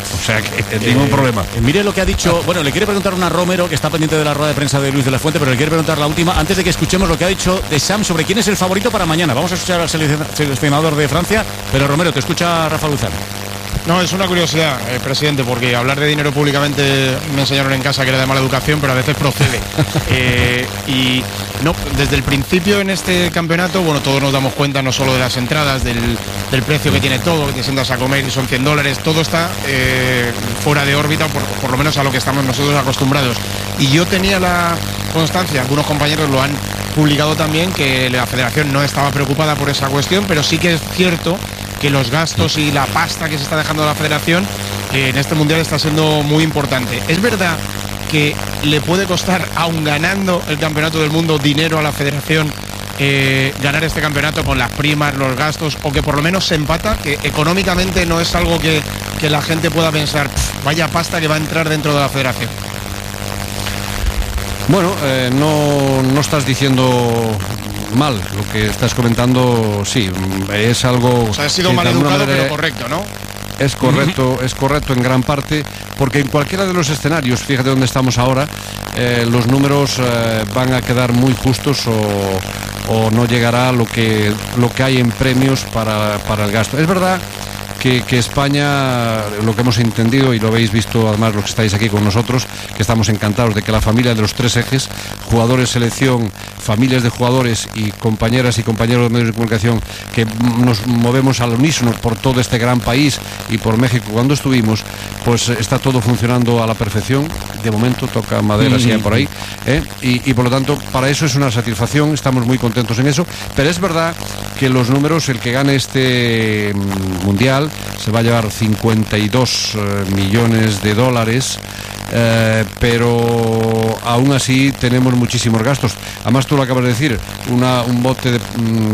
O sea que eh, ningún eh, problema. Eh, mire lo que ha dicho. Bueno, le quiere preguntar una Romero, que está pendiente de la rueda de prensa de Luis de la Fuente, pero le quiere preguntar la última antes de que escuchemos lo que ha dicho Deschamps sobre quién es el favorito para mañana. Vamos a escuchar al seleccionador de Francia, pero Romero, te escucha Rafa Luzán. No, es una curiosidad, eh, presidente, porque hablar de dinero públicamente me enseñaron en casa que era de mala educación, pero a veces procede. eh, y no, desde el principio en este campeonato, bueno, todos nos damos cuenta no solo de las entradas, del, del precio que tiene todo, que te sientas a comer y son cien dólares, todo está eh, fuera de órbita, por, por lo menos a lo que estamos nosotros acostumbrados. Y yo tenía la constancia, algunos compañeros lo han publicado también, que la federación no estaba preocupada por esa cuestión, pero sí que es cierto que los gastos y la pasta que se está dejando la federación eh, en este mundial está siendo muy importante. Es verdad que le puede costar, aun ganando el campeonato del mundo, dinero a la federación eh, ganar este campeonato con las primas, los gastos, o que por lo menos se empata, que económicamente no es algo que, que la gente pueda pensar, vaya pasta que va a entrar dentro de la federación. Bueno, eh, no, no estás diciendo mal, lo que estás comentando, sí, es algo... O sea, ha sido mal educado, pero correcto, ¿no? Es correcto, uh-huh. es correcto en gran parte, porque en cualquiera de los escenarios, fíjate dónde estamos ahora, eh, los números eh, van a quedar muy justos o, o no llegará lo que, lo que hay en premios para, para el gasto. Es verdad Que, que España, lo que hemos entendido y lo habéis visto además los que estáis aquí con nosotros, que estamos encantados de que la familia de los tres ejes, jugadores, selección, familias de jugadores y compañeras y compañeros de medios de comunicación, que nos movemos al unísono por todo este gran país y por México cuando estuvimos, pues está todo funcionando a la perfección. De momento toca madera, mm-hmm. si hay por ahí, ¿eh? y, y por lo tanto para eso es una satisfacción, estamos muy contentos en eso, pero es verdad que los números, el que gane este mundial se va a llevar cincuenta y dos eh, millones de dólares, eh, pero aún así tenemos muchísimos gastos. Además tú lo acabas de decir, una, un bote de,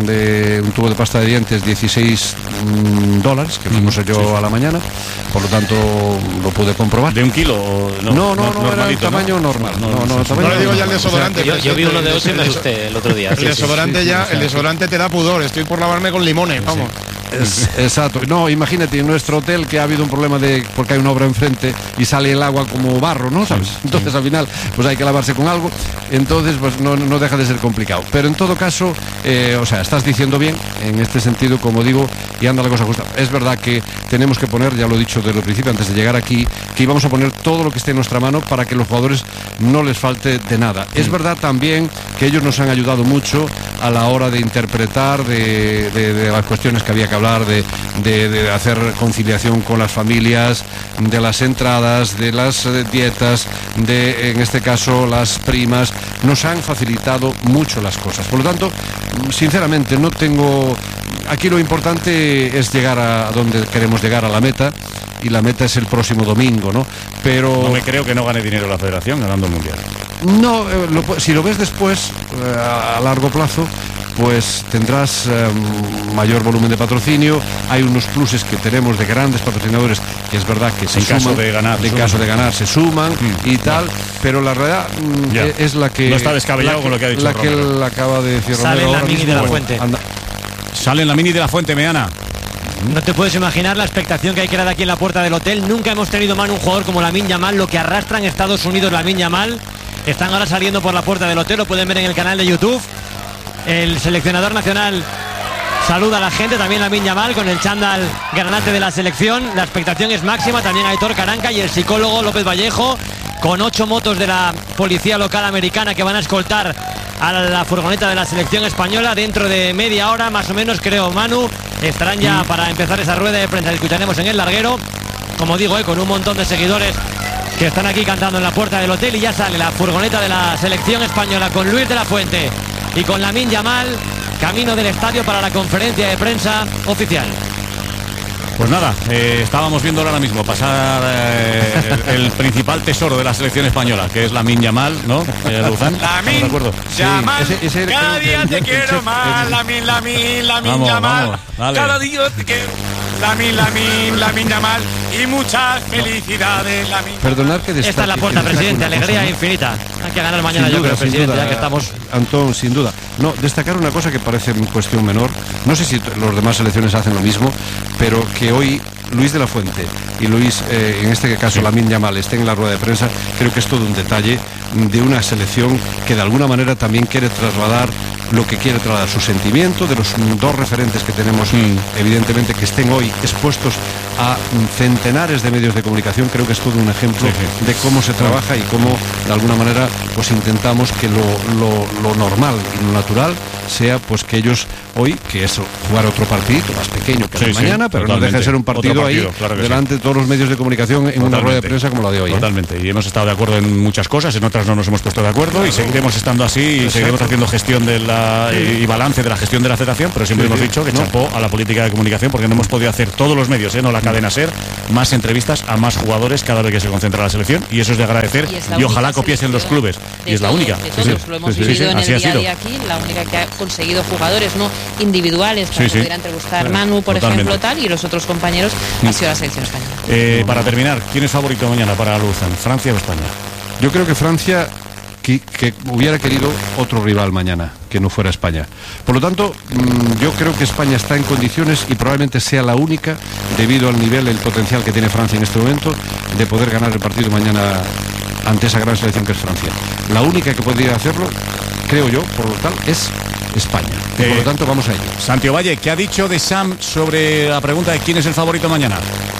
de un tubo de pasta de dientes, dieciséis mm, dólares, que fuimos yo sí. a la mañana, por lo tanto lo pude comprobar. ¿De un kilo? No, no, no, no era el tamaño ¿no? normal. No, no, no, no, tamaño no le digo ya el desodorante. O sea, yo, yo vi uno de ocho y me asusté el otro día. El desodorante sí, sí, ya, sí, el desodorante te da pudor, estoy por lavarme con limones, vamos. Sí. Es, exacto. No, imagínate, en nuestro hotel que ha habido un problema de porque hay una obra enfrente y sale el agua como barro, ¿no? ¿Sabes? Entonces al final pues hay que lavarse con algo, entonces pues no, no deja de ser complicado. Pero en todo caso, eh, o sea, estás diciendo bien en este sentido, como digo, y anda la cosa justa. Es verdad que tenemos que poner, ya lo he dicho desde el principio, antes de llegar aquí, que íbamos a poner todo lo que esté en nuestra mano para que los jugadores no les falte de nada. Es verdad también que ellos nos han ayudado mucho a la hora de interpretar de, de, de las cuestiones que había que hablar. De, de, de hacer conciliación con las familias, de las entradas, de las eh, dietas, de, en este caso, las primas. Nos han facilitado mucho las cosas. Por lo tanto, sinceramente, no tengo... Aquí lo importante es llegar a donde queremos llegar, a la meta, y la meta es el próximo domingo, ¿no? Pero... No me creo que no gane dinero la federación ganando el Mundial. No, eh, lo, si lo ves después, eh, a largo plazo, pues tendrás eh, mayor volumen de patrocinio. Hay unos pluses que tenemos de grandes patrocinadores que es verdad que se en suman, caso de ganar, en caso de ganar se suman mm, y tal, yeah. pero la realidad mm, yeah. es la que no está descabellado con lo que ha dicho la Romero. que él acaba de decir. Sale Romero en la mini de la Fuente. Anda. Sale en la mini de la Fuente, Meana. No te puedes imaginar la expectación que hay creada aquí en la puerta del hotel. Nunca hemos tenido, Manu, un jugador como Lamine Yamal, lo que arrastra en Estados Unidos Lamine Yamal. Están ahora saliendo por la puerta del hotel, lo pueden ver en el canal de YouTube. El seleccionador nacional saluda a la gente, también Lamine Yamal con el chándal granate de la selección. La expectación es máxima, también Aitor Caranca y el psicólogo López Vallejo, con ocho motos de la policía local americana que van a escoltar a la furgoneta de la selección española. Dentro de media hora, más o menos, creo, Manu, estarán ya para empezar esa rueda de prensa. Escucharemos en el larguero, como digo, eh, con un montón de seguidores que están aquí cantando en la puerta del hotel, y ya sale la furgoneta de la selección española con Luis de la Fuente y con Lamine Yamal, camino del estadio para la conferencia de prensa oficial. Pues nada, eh, estábamos viendo ahora mismo pasar eh, el, el principal tesoro de la selección española, que es Lamine Yamal, ¿no? Eh, Luzán, Lamine Yamal, sí, ese, ese, cada día te quiero más, Lamine, Lamine, Lamine Yamal, cada día te quiero, Lamine, Lamine, Lamine Yamal, y muchas felicidades, Lamine. Perdonad que destaque, esta es la puerta, presidente, alegría cosa, infinita. Hay que ganar mañana, yo creo, presidente, duda, ya que estamos... Antón, sin duda. No, destacar una cosa que parece cuestión menor, no sé si los demás selecciones hacen lo mismo, pero que hoy Luis de la Fuente y Luis, eh, en este caso Lamine Yamal, esté en la rueda de prensa, creo que es todo un detalle de una selección que de alguna manera también quiere trasladar lo que quiere trasladar, su sentimiento de los dos referentes que tenemos, mm. evidentemente, que estén hoy expuestos a centenares de medios de comunicación. Creo que es todo un ejemplo sí, sí. de cómo se trabaja y cómo de alguna manera pues intentamos que lo, lo, lo normal y lo natural sea pues que ellos hoy, que es jugar otro partido más pequeño que sí, el mañana, sí, pero totalmente. No deja de ser un partido, partido ahí claro delante sí. de todos los medios de comunicación en totalmente. Una rueda de prensa como la de hoy. Totalmente, ¿eh? Y hemos estado de acuerdo en muchas cosas, en otras no nos hemos puesto de acuerdo claro. y seguiremos estando así y Exacto. seguiremos haciendo gestión de la sí. y balance de la gestión de la federación, pero siempre sí, hemos sí. dicho que no. chapó a la política de comunicación porque no hemos podido hacer todos los medios, ¿eh? no la cadena SER, más entrevistas a más jugadores cada vez que se concentra la selección y eso es de agradecer y, y ojalá copiesen los clubes y es la única. De todos, sí, sí. Lo hemos sí, vivido sí, sí. en el día a día aquí, la única que ha conseguido jugadores no individuales para sí, sí. poder entrevistar Manu, por Totalmente. ejemplo, tal, y los otros compañeros ha sido la selección española. Eh, para terminar, ¿quién es favorito mañana para Luzán? ¿Francia o España? Yo creo que Francia que, que hubiera querido otro rival mañana, que no fuera España. Por lo tanto, mmm, yo creo que España está en condiciones y probablemente sea la única, debido al nivel, el potencial que tiene Francia en este momento, de poder ganar el partido mañana ante esa gran selección que es Francia. La única que podría hacerlo, creo yo, por lo tal, es España. Y eh, por lo tanto, vamos a ello. Santiago Valle, ¿qué ha dicho Deschamps sobre la pregunta de quién es el favorito mañana?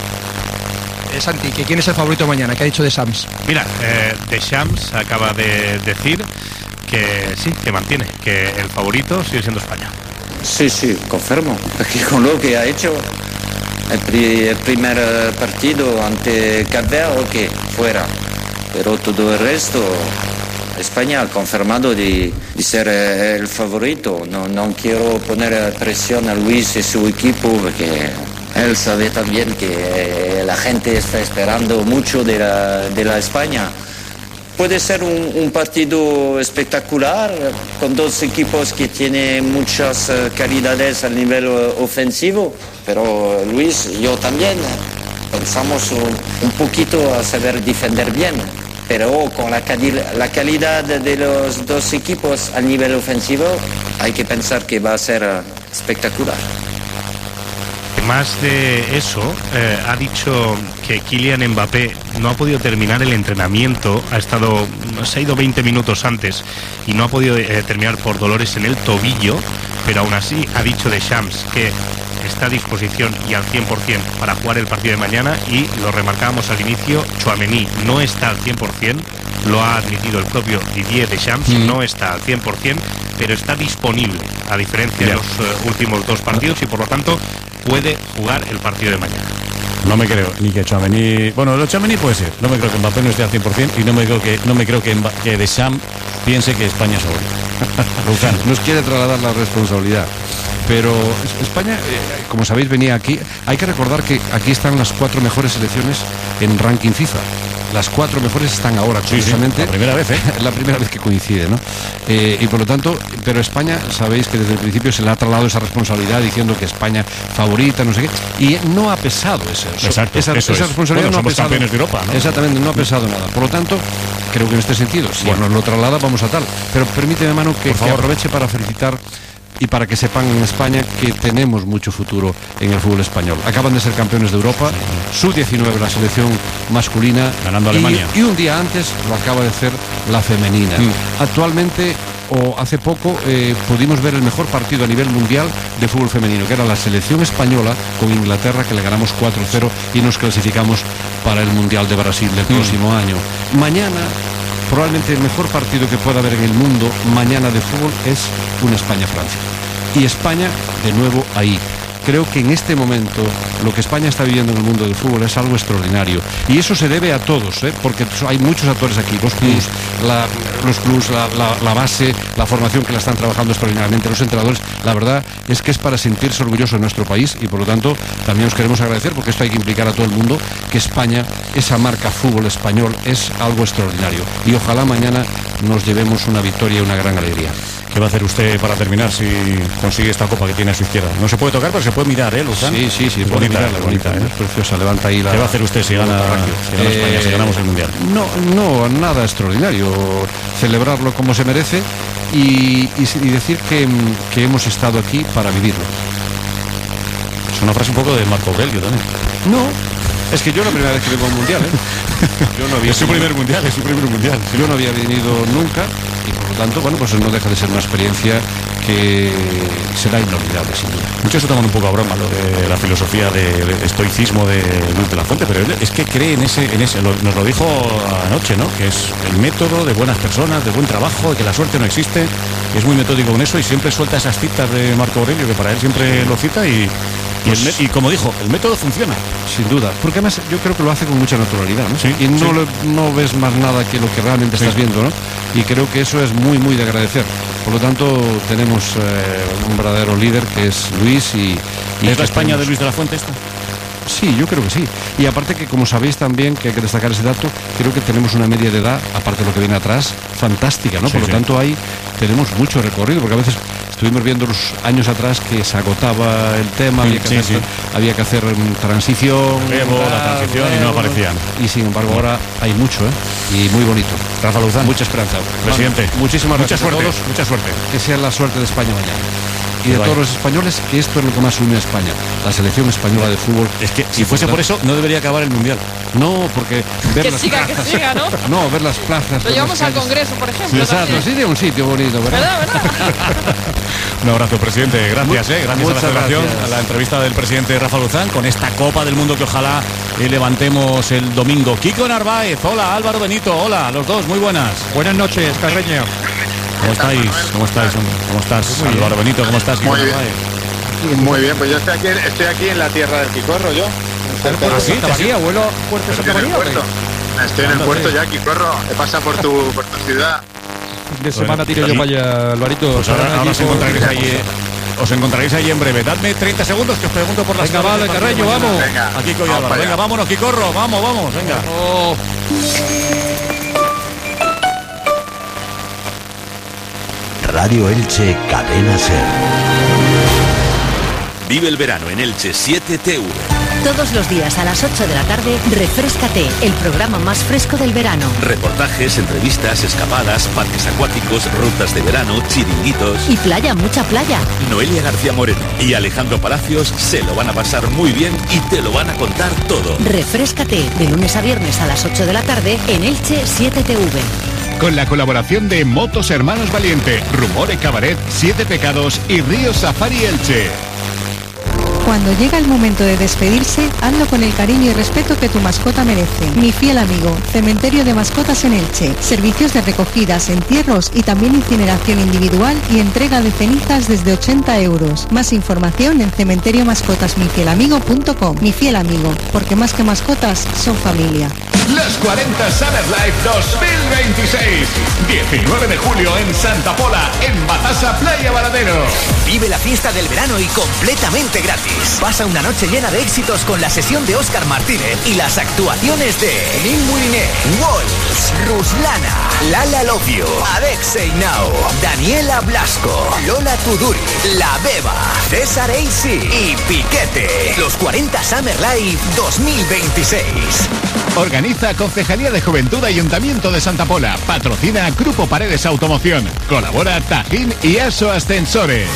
Eh, Santi, ¿que ¿quién es el favorito mañana? ¿Qué ha dicho Deschamps? Mira, eh, Deschamps acaba de decir que sí, que mantiene, que el favorito sigue siendo España. Sí, sí, confirmo, porque con lo que ha hecho el, pri el primer partido ante Cap Verde, ok, fuera, pero todo el resto, España ha confirmado de, de ser el favorito. No, no quiero poner presión a Luis y su equipo, porque él sabe también que la gente está esperando mucho de la, de la España. Puede ser un, un partido espectacular, con dos equipos que tienen muchas calidades a nivel ofensivo, pero Luis, yo también, pensamos un, un poquito a saber defender bien, pero con la, la calidad de los dos equipos a nivel ofensivo, hay que pensar que va a ser espectacular. Más de eso, eh, ha dicho que Kylian Mbappé no ha podido terminar el entrenamiento, ha estado, se ha ido veinte minutos antes y no ha podido eh, terminar por dolores en el tobillo, pero aún así ha dicho Deschamps que está a disposición y al cien por cien para jugar el partido de mañana, y lo remarcábamos al inicio, Tchouaméni no está al cien por cien, lo ha admitido el propio Didier Deschamps, mm. no está al cien por cien, pero está disponible, a diferencia yeah. de los uh, últimos dos partidos, y por lo tanto puede jugar el partido de mañana. No me creo ni que Tchouaméni, bueno, lo Tchouaméni puede ser, no me creo que Mbappé no esté al cien por cien y no me creo que no me creo que, que Deschamps piense que España es favorito. Nos quiere trasladar la responsabilidad. Pero España, eh, como sabéis, venía aquí. Hay que recordar que aquí están las cuatro mejores selecciones en ranking FIFA. Las cuatro mejores están ahora, curiosamente. Sí, sí, la primera vez, ¿eh? La primera vez que coincide, ¿no? Eh, y por lo tanto, pero España, sabéis que desde el principio se le ha trasladado esa responsabilidad diciendo que España favorita, no sé qué. Y no ha pesado eso. Exacto, esa, eso esa es. responsabilidad Bueno, no ha pesado. Campeones de Europa, ¿no? Exactamente, no ha pesado nada. Por lo tanto, creo que en este sentido, si bueno. nos lo traslada, vamos a tal. Pero permíteme, Manu, que, que aproveche para felicitar y para que sepan en España que tenemos mucho futuro en el fútbol español. Acaban de ser campeones de Europa, sub diecinueve la selección masculina, ganando a Alemania, y, y un día antes lo acaba de hacer la femenina. Mm. Actualmente, o hace poco, eh, pudimos ver el mejor partido a nivel mundial de fútbol femenino, que era la selección española con Inglaterra, que le ganamos cuatro cero y nos clasificamos para el Mundial de Brasil del mm. próximo año. Mañana, probablemente el mejor partido que pueda haber en el mundo mañana de fútbol es un España-Francia. Y España, de nuevo, ahí. Creo que en este momento lo que España está viviendo en el mundo del fútbol es algo extraordinario. Y eso se debe a todos, ¿eh? Porque hay muchos actores aquí. Los clubs, la, los clubs la, la, la base, la formación que la están trabajando extraordinariamente, los entrenadores. La verdad es que es para sentirse orgulloso de nuestro país y por lo tanto también os queremos agradecer, porque esto hay que implicar a todo el mundo, que España, esa marca fútbol español, es algo extraordinario. Y ojalá mañana nos llevemos una victoria y una gran alegría. ¿Qué va a hacer usted para terminar si consigue esta copa que tiene a su izquierda? No se puede tocar, pero se puede mirar, ¿eh, Luzán? Sí, sí, sí. Es bonita, mirar, es bonita, bonita, ¿eh? Es preciosa, levanta ahí la... ¿Qué va a hacer usted si gana, si gana eh, España, si ganamos el Mundial? No, no, nada extraordinario. Celebrarlo como se merece y, y, y decir que, que hemos estado aquí para vivirlo. Es una frase un poco de Marco Aurelio también. No, Es que yo la primera vez que vengo a un mundial, ¿eh? Yo no había es su venido, primer mundial, es su primer mundial. Yo no había venido nunca y por lo tanto, bueno, pues no deja de ser una experiencia que será inolvidable, sin duda. Muchos se toman un poco a broma lo de la filosofía de, de estoicismo de Luis de la Fuente, pero él es que cree en ese, en ese, lo, nos lo dijo anoche, ¿no? Que es el método de buenas personas, de buen trabajo, de que la suerte no existe. Es muy metódico con eso y siempre suelta esas citas de Marco Aurelio, que para él siempre lo cita y, y, el, y como dijo, el método funciona. Sin duda, porque además yo creo que lo hace con mucha naturalidad, ¿no? Sí, y no, sí. lo, no ves más nada que lo que realmente Sí. estás viendo, ¿no? Y creo que eso es muy, muy de agradecer. Por lo tanto, tenemos eh, un verdadero líder que es Luis y... y ¿Es la España tenemos... de Luis de la Fuente esta? Sí, yo creo que sí. Y aparte que, como sabéis también, que hay que destacar ese dato, creo que tenemos una media de edad, aparte de lo que viene atrás, fantástica, ¿no? Sí, Por lo sí. tanto, ahí tenemos mucho recorrido, porque a veces estuvimos viendo los años atrás que se agotaba el tema, Sí, había, que sí, hacer, sí. había que hacer mm, transición, Relevo, la tal, transición, y no relevo. aparecían. Y sin embargo ahora hay mucho, ¿eh? Y muy bonito. Rafa Luzán. Mucha esperanza. Presidente. Bueno, muchísimas Mucha gracias suerte, a todos. mucha suerte. Que sea la suerte de España mañana. Y de Guay. todos los españoles, que esto es lo que más une a España. La selección española de fútbol. Es que si fuese por eso, no debería acabar el mundial. No, porque ver Que las siga, que plazas. siga, ¿no? No, ver las plazas. Lo ver llevamos las al calles. Congreso, por ejemplo. Exacto, también. sí, de un sitio bonito, ¿verdad? ¿Verdad, verdad? Un abrazo, presidente. Gracias, Mu- eh. Gracias a la muchas Federación, gracias. a la entrevista del presidente Rafa Luzán con esta Copa del Mundo que ojalá eh, levantemos el domingo. Kiko Narváez, hola. Álvaro Benito, hola. Los dos, muy buenas. Buenas noches, Carreño. ¿Cómo estáis? ¿Cómo estáis? ¿Cómo estás, Álvaro Benito? ¿Cómo estás, Kiko Muy bien. Narváez? Muy bien, pues yo estoy aquí, estoy aquí en la tierra del Quicorro, yo. ¿Ah, sí? ¿Santa María, abuelo? ¿Puerto Estoy Santa en el María? puerto. Estoy en el Ándale. puerto ya, Quicorro. He pasado por tu, por tu ciudad. Fin de semana tiro yo para allá, Alvarito. Pues ahora, Estarán ahora allí os con- encontraréis ahí. eh, Os encontraréis ahí en breve. Dadme treinta segundos que os pregunto por las Venga, claves vale, del partido Carreño, mañana. vamos. Venga, Aquí Kiko y vamos Álvaro. para Venga, allá. vámonos, Quicorro. Vamos, vamos, venga. Oh. Radio Elche Cadena Ser. Vive el verano en Elche siete T V. Todos los días a las ocho de la tarde, Refréscate, el programa más fresco del verano. Reportajes, entrevistas, escapadas, parques acuáticos, rutas de verano, chiringuitos. Y playa, mucha playa. Noelia García Moreno y Alejandro Palacios se lo van a pasar muy bien y te lo van a contar todo. Refréscate, de lunes a viernes a las ocho de la tarde en Elche siete T V. Con la colaboración de Motos Hermanos Valiente, Rumore Cabaret, Siete Pecados y Río Safari Elche. Cuando llega el momento de despedirse, hazlo con el cariño y respeto que tu mascota merece. Mi fiel amigo, Cementerio de Mascotas en Elche. Servicios de recogidas, entierros y también incineración individual y entrega de cenizas desde ochenta euros. Más información en cementerio mascotas mi fiel amigo punto com. Mi fiel amigo, porque más que mascotas, son familia. Los cuarenta Summer Life dos mil veintiséis. diecinueve de julio en Santa Pola, en Batasa Playa Varadero. Vive la fiesta del verano y completamente gratis. Pasa una noche llena de éxitos con la sesión de Óscar Martínez y las actuaciones de Nin Mouliné, Wolves, Ruslana, Lala Lopio, Adexei Now, Daniela Blasco, Lola Tuduri, La Beba, César Eisi y Piquete. Los cuarenta Summer Life dos mil veintiséis. Organiza Concejalía de Juventud Ayuntamiento de Santa Pola. Patrocina Grupo Paredes Automoción. Colabora Tajín y Aso Ascensores.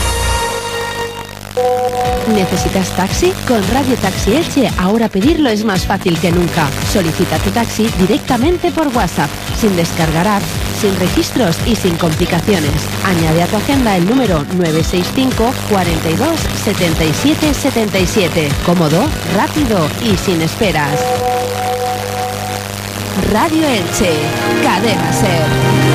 ¿Necesitas taxi? Con Radio Taxi Elche ahora pedirlo es más fácil que nunca. Solicita tu taxi directamente por WhatsApp, sin descargar app, sin registros y sin complicaciones. Añade a tu agenda el número nueve seis cinco, cuarenta y dos, setenta y siete, setenta y siete. Cómodo, rápido y sin esperas. Radio Elche, Cadena Ser.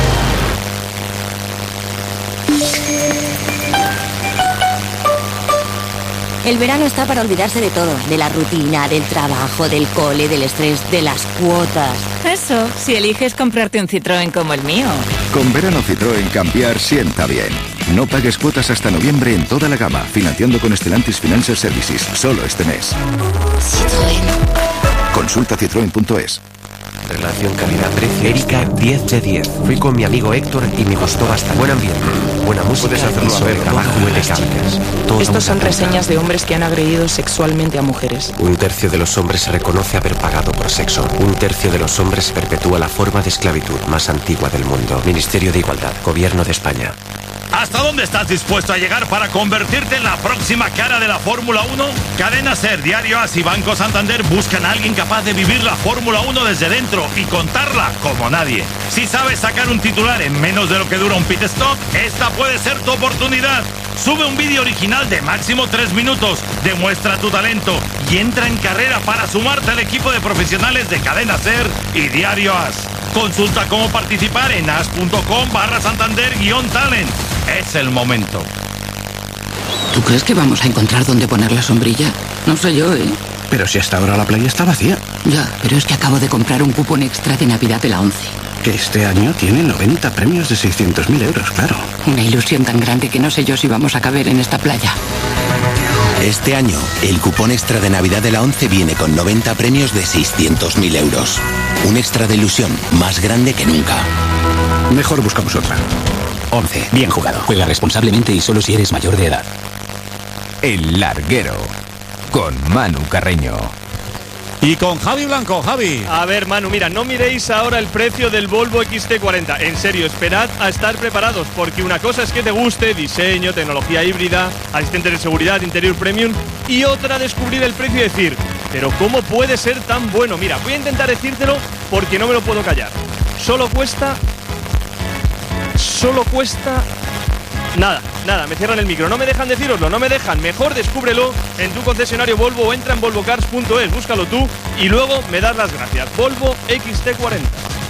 El verano está para olvidarse de todo, de la rutina, del trabajo, del cole, del estrés, de las cuotas. Eso, si eliges comprarte un Citroën como el mío. Con verano Citroën cambiar sienta bien. No pagues cuotas hasta noviembre en toda la gama, financiando con Stellantis Financial Services, solo este mes. Citroën. Consulta citroen punto es. Relación calidad-precio. Erika, diez de diez. Fui con mi amigo Héctor y me gustó bastante. Buen ambiente, buena música y sobre trabajo elegantes. Estos son reseñas de hombres que han agredido sexualmente a mujeres. Un tercio de los hombres reconoce haber pagado por sexo. Un tercio de los hombres perpetúa la forma de esclavitud más antigua del mundo. Ministerio de Igualdad, Gobierno de España. ¿Hasta dónde estás dispuesto a llegar para convertirte en la próxima cara de la Fórmula uno? Cadena SER, Diario AS y Banco Santander buscan a alguien capaz de vivir la Fórmula uno desde dentro y contarla como nadie. Si sabes sacar un titular en menos de lo que dura un pit stop, esta puede ser tu oportunidad. Sube un vídeo original de máximo tres minutos, demuestra tu talento y entra en carrera para sumarte al equipo de profesionales de Cadena SER y Diario AS. Consulta cómo participar en as.com barra Santander guión talent. Es el momento. ¿Tú crees que vamos a encontrar dónde poner la sombrilla? No sé yo, ¿eh? Pero si hasta ahora la playa está vacía. Ya, pero es que acabo de comprar un cupón extra de Navidad de la ONCE. Que este año tiene noventa premios de seiscientos mil euros, claro. Una ilusión tan grande que no sé yo si vamos a caber en esta playa. Este año, el cupón extra de Navidad de la ONCE viene con noventa premios de seiscientos mil euros. Un extra de ilusión más grande que nunca. Mejor buscamos otra. ONCE, bien jugado. Juega responsablemente y solo si eres mayor de edad. El Larguero, con Manu Carreño. Y con Javi Blanco. Javi. A ver, Manu, mira, no miréis ahora el precio del Volvo X C cuarenta. En serio, esperad a estar preparados, porque una cosa es que te guste, diseño, tecnología híbrida, asistentes de seguridad, interior premium, y otra descubrir el precio y decir, pero ¿cómo puede ser tan bueno? Mira, voy a intentar decírtelo porque no me lo puedo callar. Solo cuesta... Solo cuesta... Nada, nada, me cierran el micro, no me dejan decíroslo, no me dejan. Mejor descúbrelo en tu concesionario Volvo o entra en volvo cars punto es, búscalo tú y luego me das las gracias. Volvo X C cuarenta.